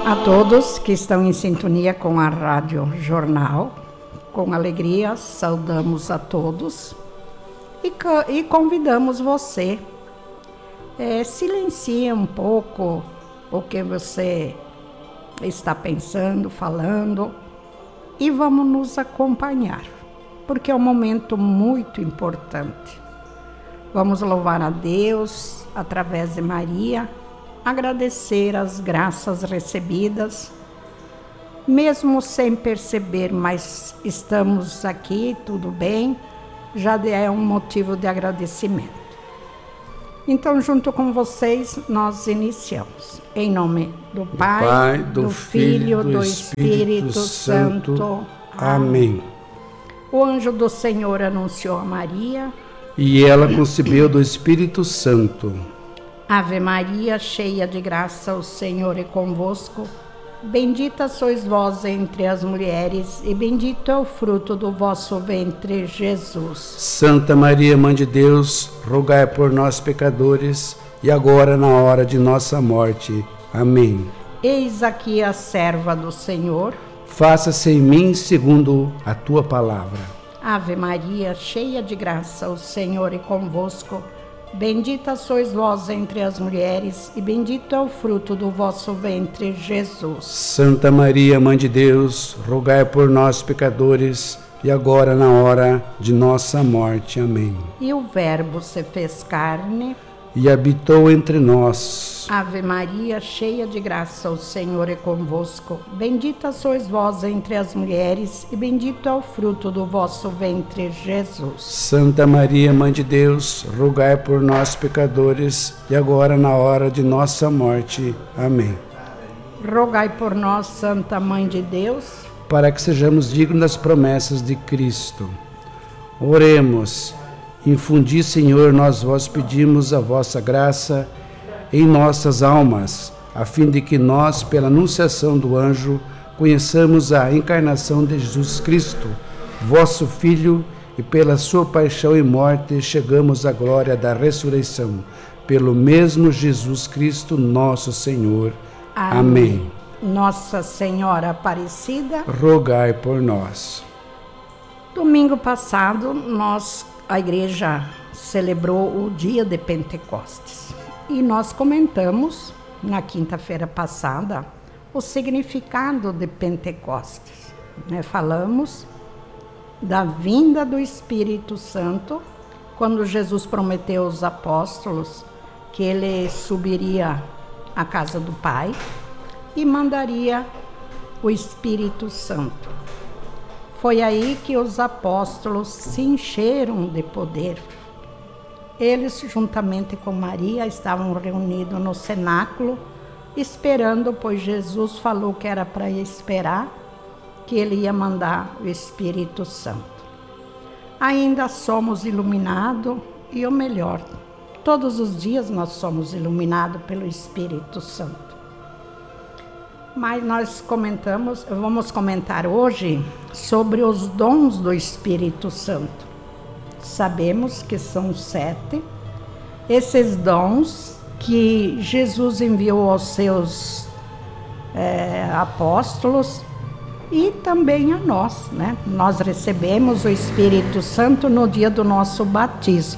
A todos que estão em sintonia com a Rádio Jornal, com alegria saudamos a todos e convidamos você. Silencie um pouco o que você está pensando, falando, e vamos nos acompanhar, porque é um momento muito importante. Vamos louvar a Deus através de Maria, agradecer as graças recebidas, mesmo sem perceber, mas estamos aqui, tudo bem, já é um motivo de agradecimento. Então, junto com vocês, nós iniciamos. Em nome do Pai, do Filho, do Espírito Santo. Amém. O anjo do Senhor anunciou a Maria, e ela concebeu do Espírito Santo. Ave Maria, cheia de graça, o Senhor é convosco. Bendita sois vós entre as mulheres, e bendito é o fruto do vosso ventre, Jesus. Santa Maria, Mãe de Deus, rogai por nós, pecadores, e agora na hora de nossa morte. Amém. Eis aqui a serva do Senhor. Faça-se em mim segundo a tua palavra. Ave Maria, cheia de graça, o Senhor é convosco. Bendita sois vós entre as mulheres, e bendito é o fruto do vosso ventre, Jesus. Santa Maria, Mãe de Deus, rogai por nós, pecadores, e agora na hora de nossa morte. Amém. E o Verbo se fez carne e habitou entre nós. Ave Maria, cheia de graça, o Senhor é convosco. Bendita sois vós entre as mulheres, e bendito é o fruto do vosso ventre, Jesus. Santa Maria, Mãe de Deus, rogai por nós, pecadores, e agora na hora de nossa morte. Amém. Rogai por nós, Santa Mãe de Deus, para que sejamos dignos das promessas de Cristo. Oremos. Infundi, Senhor, nós vos pedimos a vossa graça em nossas almas, a fim de que nós, pela anunciação do anjo, conheçamos a encarnação de Jesus Cristo, vosso Filho, e pela sua paixão e morte chegamos à glória da ressurreição. Pelo mesmo Jesus Cristo, nosso Senhor. Amém. Nossa Senhora Aparecida, rogai por nós. Domingo passado, a igreja celebrou o dia de Pentecostes e nós comentamos na quinta-feira passada o significado de Pentecostes, Falamos da vinda do Espírito Santo, quando Jesus prometeu aos apóstolos que ele subiria à casa do Pai e mandaria o Espírito Santo. Foi aí que os apóstolos se encheram de poder. Eles, juntamente com Maria, estavam reunidos no cenáculo, esperando, pois Jesus falou que era para esperar, que ele ia mandar o Espírito Santo. Ainda somos iluminados, e o melhor, todos os dias nós somos iluminados pelo Espírito Santo. Mas vamos comentar hoje sobre os dons do Espírito Santo. Sabemos que são 7. Esses dons que Jesus enviou aos seus apóstolos e também a nós, Nós recebemos o Espírito Santo no dia do nosso batismo.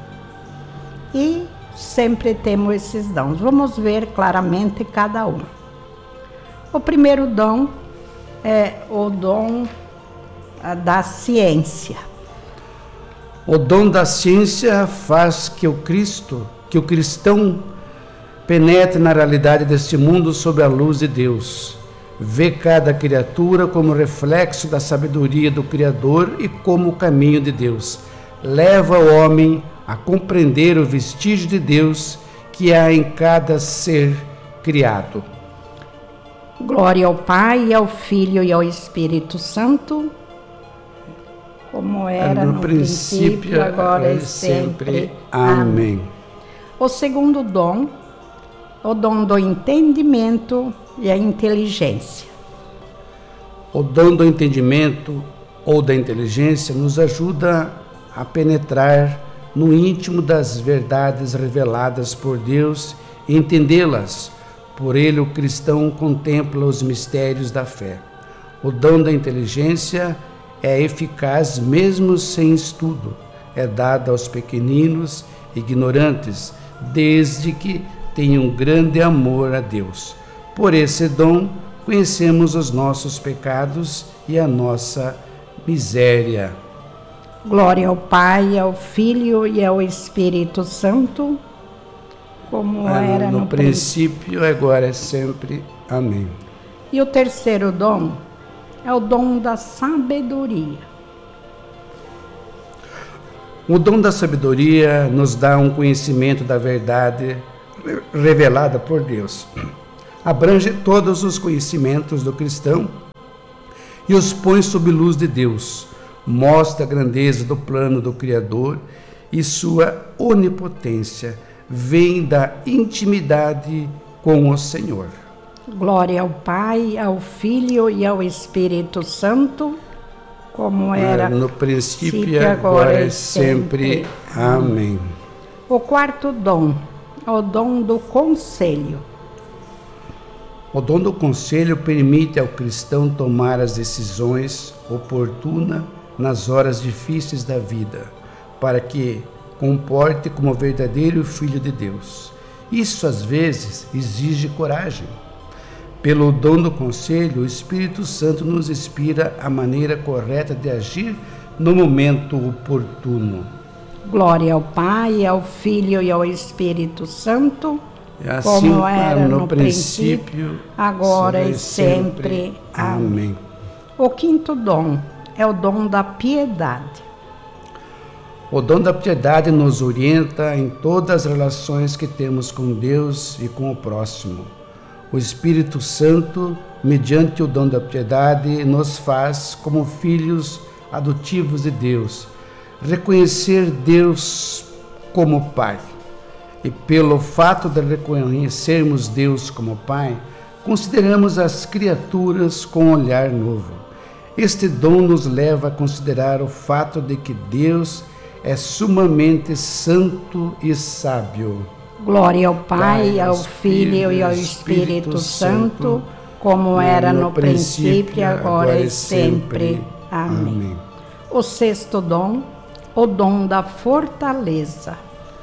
E sempre temos esses dons. Vamos ver claramente cada um. O primeiro dom é o dom da ciência. O dom da ciência faz que o cristão penetre na realidade deste mundo sob a luz de Deus. Vê cada criatura como reflexo da sabedoria do Criador e como o caminho de Deus. Leva o homem a compreender o vestígio de Deus que há em cada ser criado. Glória ao Pai, e ao Filho e ao Espírito Santo, como era no princípio, agora e sempre. Amém. O segundo dom, o dom do entendimento e a inteligência. O dom do entendimento ou da inteligência nos ajuda a penetrar no íntimo das verdades reveladas por Deus e entendê-las, Por ele o cristão contempla os mistérios da fé. O dom da inteligência é eficaz mesmo sem estudo. É dado aos pequeninos, ignorantes, desde que tenham grande amor a Deus. Por esse dom, conhecemos os nossos pecados e a nossa miséria. Glória ao Pai, ao Filho e ao Espírito Santo, como era no princípio, agora e sempre. Amém. E o terceiro dom é o dom da sabedoria. O dom da sabedoria nos dá um conhecimento da verdade revelada por Deus. Abrange todos os conhecimentos do cristão e os põe sob luz de Deus. Mostra a grandeza do plano do Criador e sua onipotência. Vem da intimidade com o Senhor. Glória ao Pai, ao Filho e ao Espírito Santo, como era no princípio, agora e sempre. Amém. O quarto dom é o dom do conselho. O dom do conselho permite ao cristão tomar as decisões oportunas nas horas difíceis da vida, para que comporte como verdadeiro filho de Deus. Isso às vezes exige coragem. Pelo dom do conselho, o Espírito Santo nos inspira a maneira correta de agir no momento oportuno. Glória ao Pai, ao Filho e ao Espírito Santo, assim como era no princípio, agora e sempre. Amém. O quinto dom é o dom da piedade. O dom da piedade nos orienta em todas as relações que temos com Deus e com o próximo. O Espírito Santo, mediante o dom da piedade, nos faz como filhos adotivos de Deus, reconhecer Deus como Pai. E pelo fato de reconhecermos Deus como Pai, consideramos as criaturas com um olhar novo. Este dom nos leva a considerar o fato de que Deus é sumamente santo e sábio. Glória ao Pai, ao Filho e ao Espírito Santo, como era no princípio, agora e sempre. Amém. O sexto dom, o dom da fortaleza.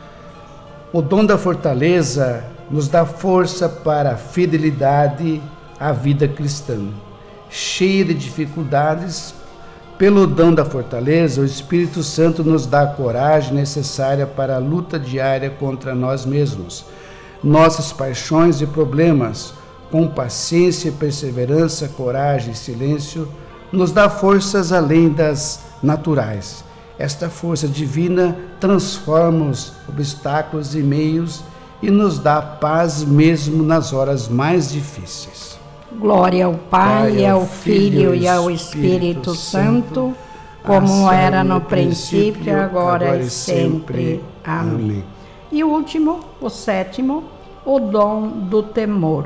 O dom da fortaleza nos dá força para a fidelidade à vida cristã. Cheia de dificuldades, pelo dom da fortaleza, o Espírito Santo nos dá a coragem necessária para a luta diária contra nós mesmos, nossas paixões e problemas. Com paciência e perseverança, coragem e silêncio, nos dá forças além das naturais. Esta força divina transforma os obstáculos em meios e nos dá paz mesmo nas horas mais difíceis. Glória ao Pai, ao Filho e ao Espírito Santo, como era no princípio, agora e sempre. Amém. E o último, o sétimo, o dom do temor.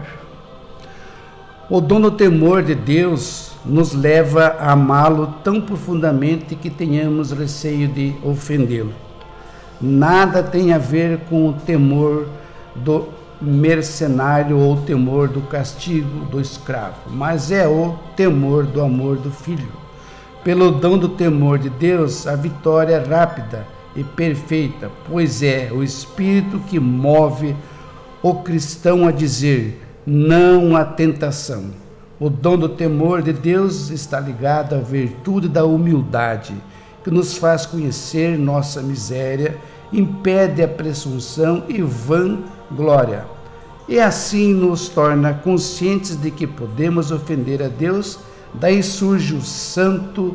O dom do temor de Deus nos leva a amá-lo tão profundamente que tenhamos receio de ofendê-lo. Nada tem a ver com o temor do mercenário ou o temor do castigo do escravo, mas é o temor do amor do Filho. Pelo dom do temor de Deus, a vitória é rápida e perfeita, pois é o Espírito que move o cristão a dizer não à tentação. O dom do temor de Deus está ligado à virtude da humildade, que nos faz conhecer nossa miséria, impede a presunção e vanglória. E assim nos torna conscientes de que podemos ofender a Deus, daí surge o santo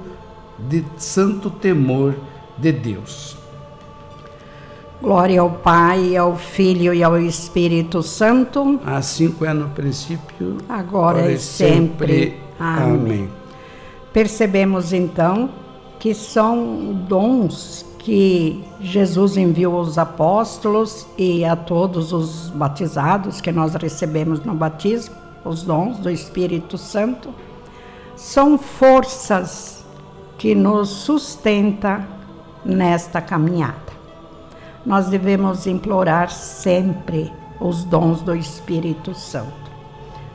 temor de Deus. Glória ao Pai, ao Filho e ao Espírito Santo, assim como é no princípio, agora e sempre. Amém. Percebemos então que são dons que Jesus enviou aos apóstolos e a todos os batizados que nós recebemos no batismo, os dons do Espírito Santo, são forças que nos sustentam nesta caminhada. Nós devemos implorar sempre os dons do Espírito Santo.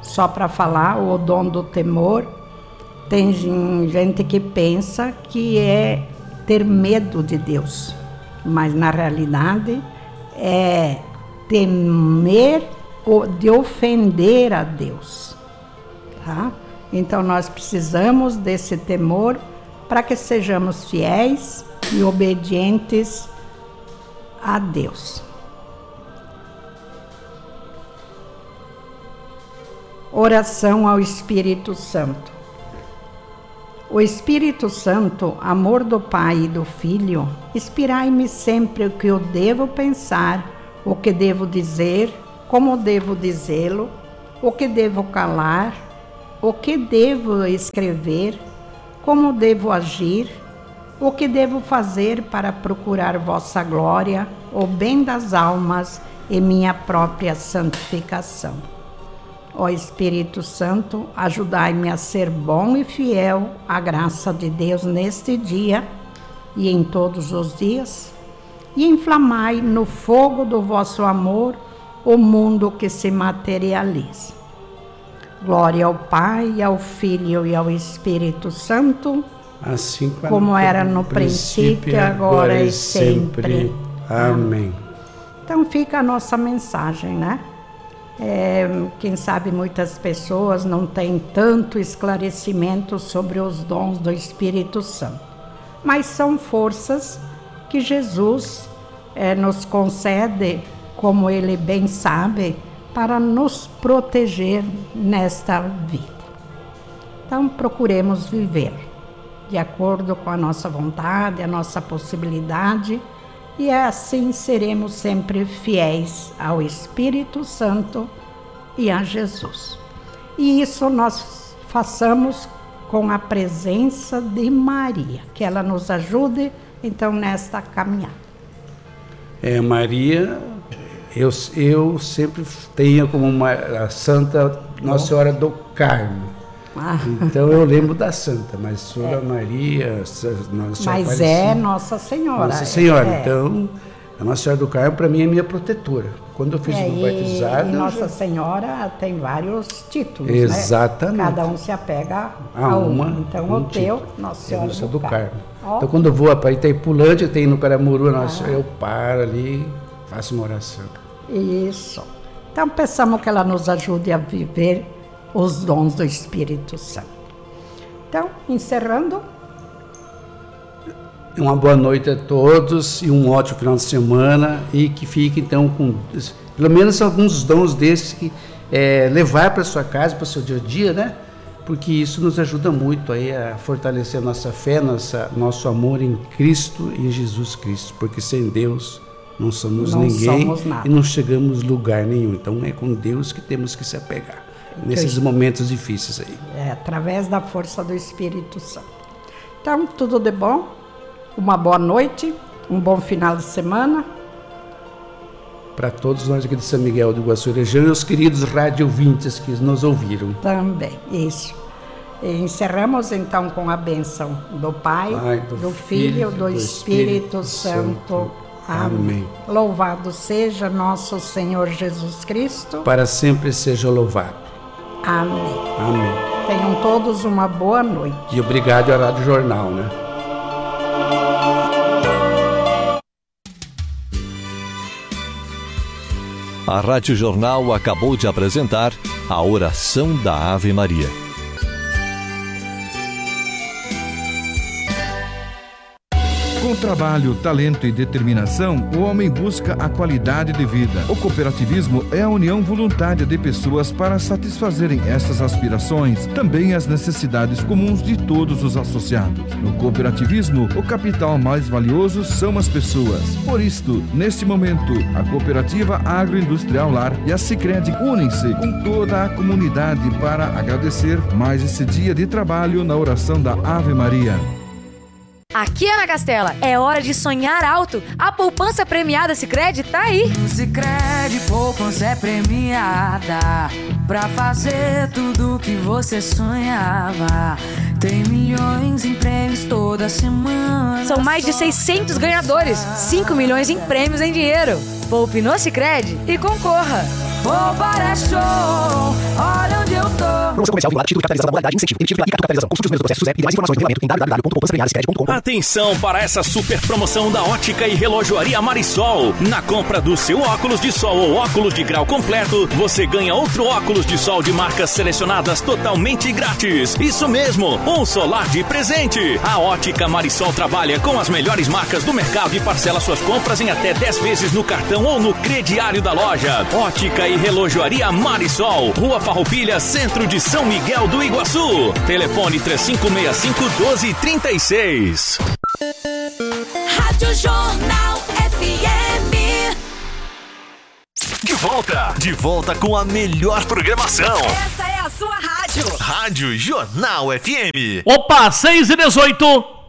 Só para falar, o dom do temor, tem gente que pensa que é ter medo de Deus, mas na realidade é temer de ofender a Deus, tá? Então nós precisamos desse temor para que sejamos fiéis e obedientes a Deus. Oração ao Espírito Santo. O Espírito Santo, amor do Pai e do Filho, inspirai-me sempre o que eu devo pensar, o que devo dizer, como devo dizê-lo, o que devo calar, o que devo escrever, como devo agir, o que devo fazer para procurar vossa glória, o bem das almas e minha própria santificação. Ó Espírito Santo, ajudai-me a ser bom e fiel à graça de Deus neste dia e em todos os dias, e inflamai no fogo do vosso amor o mundo que se materializa. Glória ao Pai, ao Filho e ao Espírito Santo, assim como era no princípio, agora e sempre. Amém. Então fica a nossa mensagem, né? Quem sabe muitas pessoas não têm tanto esclarecimento sobre os dons do Espírito Santo, mas são forças que Jesus nos concede, como Ele bem sabe, para nos proteger nesta vida. Então procuremos viver de acordo com a nossa vontade, a nossa possibilidade, e assim seremos sempre fiéis ao Espírito Santo e a Jesus. E isso nós façamos com a presença de Maria, que ela nos ajude, então, nesta caminhada. Maria, eu sempre tenho como a Santa Nossa Senhora do Carmo. Então eu lembro da Santa, mas Sra. Maria, Nossa Senhora mas Aparecida, Nossa Senhora. Nossa Senhora. Então, a Nossa Senhora do Carmo para mim é minha protetora. Quando eu fiz o batizado... E Nossa Senhora tem vários títulos, exatamente, né? Cada um se apega a uma. Então o teu, Nossa Senhora do Carmo. Então quando eu vou para Itaipulândia, tem no Caramuru, eu paro ali, faço uma oração. Isso. Então peçamos que ela nos ajude a viver os dons do Espírito Santo. Então, encerrando. Uma boa noite a todos e um ótimo final de semana, e que fique então com pelo menos alguns dons desses que levar para sua casa, para o seu dia a dia, né? Porque isso nos ajuda muito aí a fortalecer a nossa fé, nosso amor em Cristo e em Jesus Cristo, porque sem Deus não somos ninguém, somos nada. E não chegamos a lugar nenhum. Então é com Deus que temos que se apegar nesses momentos difíceis aí. Através da força do Espírito Santo. Então, tudo de bom, uma boa noite, um bom final de semana. Para todos nós aqui de São Miguel do Iguaçu Região e os queridos rádio-ouvintes que nos ouviram. Também, isso. E encerramos então com a bênção do Pai, do Filho, do Espírito Santo. Amém. Louvado seja nosso Senhor Jesus Cristo. Para sempre seja louvado. Amém. Amém. Tenham todos uma boa noite. E obrigado à Rádio Jornal, né? A Rádio Jornal acabou de apresentar a oração da Ave Maria. Com trabalho, talento e determinação, o homem busca a qualidade de vida. O cooperativismo é a união voluntária de pessoas para satisfazerem essas aspirações, também as necessidades comuns de todos os associados. No cooperativismo, o capital mais valioso são as pessoas. Por isto, neste momento, a Cooperativa Agroindustrial Lar e a Sicredi unem-se com toda a comunidade para agradecer mais esse dia de trabalho na oração da Ave Maria. Aqui, Ana Castela, é hora de sonhar alto. A poupança premiada Sicredi tá aí. No Sicredi, poupança é premiada pra fazer tudo que você sonhava. Tem milhões em prêmios toda semana. São mais de 600 ganhadores, 5 milhões em prêmios em dinheiro. Poupe no Sicredi e concorra. Poupar é show, olha onde eu tô. Promoção comercial vinculada, título de capitalização da modalidade, incentivo, permitido pela capitalização. Consulte os meus processos e mais informações no regulamento em www.poupançapremiadascred.com. Atenção para essa super promoção da Ótica e Relojoaria Marisol. Na compra do seu óculos de sol ou óculos de grau completo, você ganha outro óculos de sol de marcas selecionadas totalmente grátis. Isso mesmo, um solar de presente. A Ótica Marisol trabalha com as melhores marcas do mercado e parcela suas compras em até 10 vezes no cartão ou no crediário da loja. Ótica e Relojoaria Marisol, Rua Farroupilha, centro de São Miguel do Iguaçu. Telefone 3565-1236. Rádio Jornal FM. De volta com a melhor programação. Essa é a sua rádio. Rádio Jornal FM. Opa, 6h18.